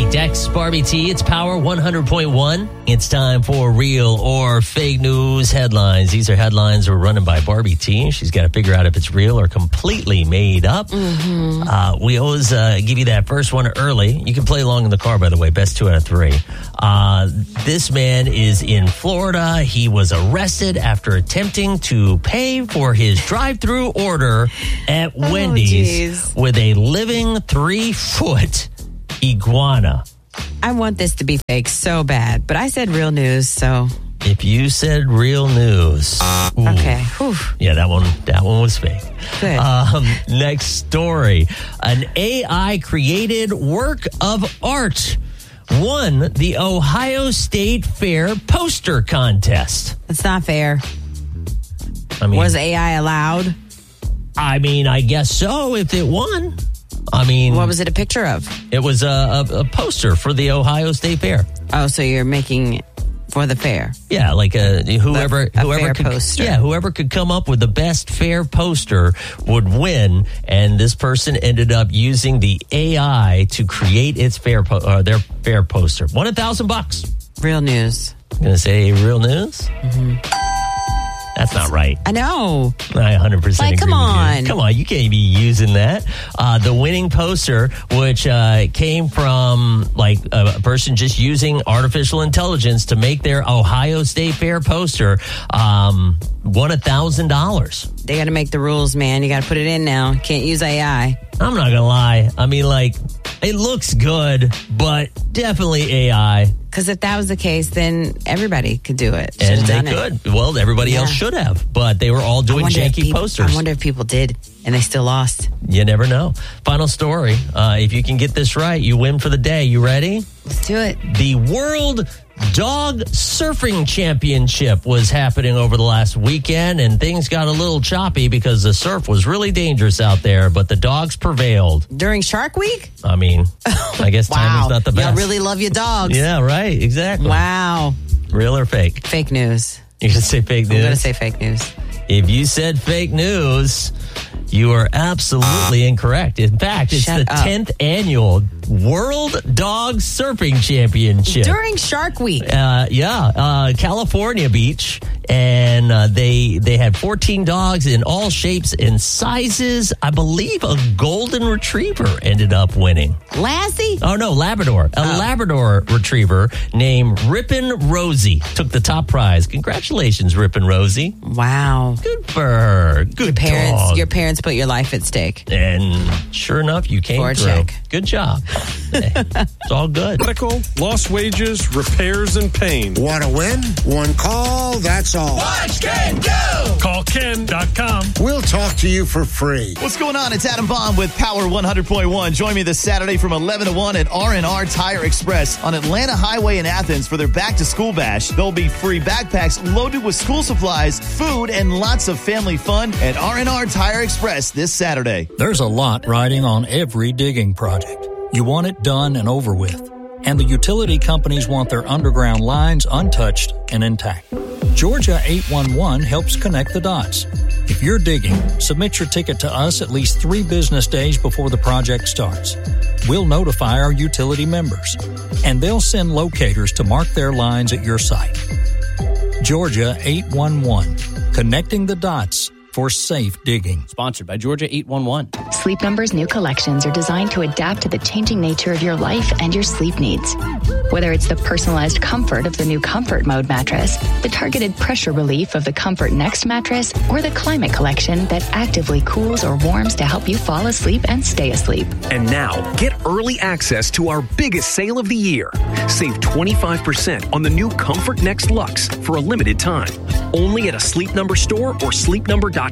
Dex, Barbie T. It's Power 100.1. It's time for Real or Fake News headlines. These are headlines we're running by Barbie T. She's got to figure out if it's real or completely made up. We always give you that first one early. You can play along in the car, by the way. Best 2 out of 3. This man is in Florida. He was arrested after attempting to pay for his drive-through order at Wendy's with a living 3-foot iguana. I want this to be fake so bad, but I said real news, so. If you said real news. Okay. Whew. Yeah, that one was fake. Good. Next story. An AI-created work of art won the Ohio State Fair poster contest. It's not fair. I mean, was AI allowed? I mean, I guess so if it won. I mean, what was it a picture of? It was a poster for the Ohio State Fair. Oh, so you're making for the fair? Yeah, like whoever fair could, poster. Yeah, whoever could come up with the best fair poster would win. And this person ended up using the AI to create its their fair poster. Won $1,000. Real news. I'm gonna say real news. Mm-hmm. That's not right. I know. I 100% agree come with you. on. Come on, you can't be using that. The winning poster, which came from like a person just using artificial intelligence to make their Ohio State Fair poster, won $1,000. They got to make the rules, man. You got to put it in now. Can't use AI. I'm not gonna lie. I mean, like, it looks good, but definitely AI. Because if that was the case, then everybody could do it. And they could. Well, everybody else should have, but they were all doing janky posters. I wonder if people did, and they still lost. You never know. Final story. If you can get this right, you win for the day. You ready? Let's do it. The World Dog Surfing Championship was happening over the last weekend, and things got a little choppy because the surf was really dangerous out there, but the dogs prevailed. During Shark Week? I mean, I guess timing's not the best. Y'all really love your dogs. Yeah, right. Exactly. Wow. Real or fake? Fake news. You're going to say fake news? I'm going to say fake news. If you said fake news, you are absolutely incorrect. In fact, it's the 10th annual World Dog Surfing Championship. During Shark Week. California Beach. And they had 14 dogs in all shapes and sizes. I believe a golden retriever ended up winning. Lassie? Oh, no, Labrador. A Labrador retriever named Rippin' Rosie took the top prize. Congratulations, Rippin' Rosie. Wow. Good for her. Good dog. Your parents put your life at stake. And sure enough, you came through. Check. Good job. It's all good. Medical, lost wages, repairs, and pain. Want to win? One call, that's all. Watch Ken go! Call Ken.com. We'll talk to you for free. What's going on? It's Adam Bond with Power 100.1. Join me this Saturday from 11 to 1 at R&R Tire Express on Atlanta Highway in Athens for their back-to-school bash. There'll be free backpacks loaded with school supplies, food, and lots of family fun at R&R Tire Express this Saturday. There's a lot riding on every digging project. You want it done and over with. And the utility companies want their underground lines untouched and intact. Georgia 811 helps connect the dots. If you're digging, submit your ticket to us at least 3 business days before the project starts. We'll notify our utility members, and they'll send locators to mark their lines at your site. Georgia 811, connecting the dots for safe digging. Sponsored by Georgia 811. Sleep Number's new collections are designed to adapt to the changing nature of your life and your sleep needs. Whether it's the personalized comfort of the new Comfort Mode mattress, the targeted pressure relief of the Comfort Next mattress, or the Climate Collection that actively cools or warms to help you fall asleep and stay asleep. And now, get early access to our biggest sale of the year. Save 25% on the new Comfort Next Luxe for a limited time. Only at a Sleep Number store or sleepnumber.com.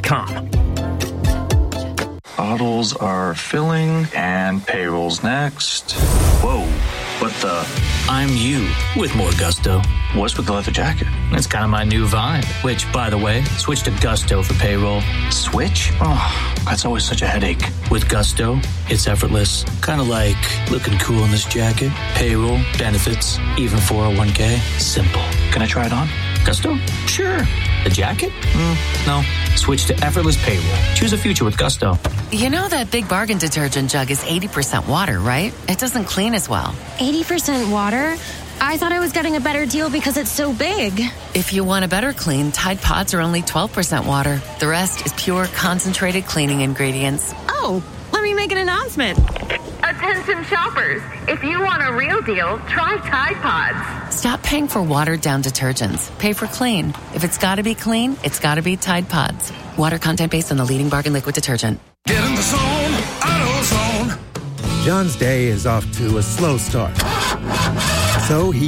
Bottles are filling and payroll's next. Whoa, what the? I'm you with more gusto. What's with the leather jacket? It's kind of my new vibe, which, by the way, switch to Gusto for payroll. Switch? Oh, that's always such a headache. With Gusto, it's effortless. Kind of like looking cool in this jacket. Payroll, benefits, even 401k. Simple. Can I try it on? Gusto? Sure. The jacket? No. Switch to effortless payroll. Choose a future with Gusto. You know that Big Bargain detergent jug is 80% water, right? It doesn't clean as well. 80% water? I thought I was getting a better deal because it's so big. If you want a better clean, Tide Pods are only 12% water. The rest is pure, concentrated cleaning ingredients. Oh, let me make an announcement. Attention shoppers, if you want a real deal, try Tide Pods. Stop paying for watered-down detergents. Pay for clean. If it's got to be clean, it's got to be Tide Pods. Water content based on the leading Bargain liquid detergent. Get in the zone, AutoZone. John's day is off to a slow start. So he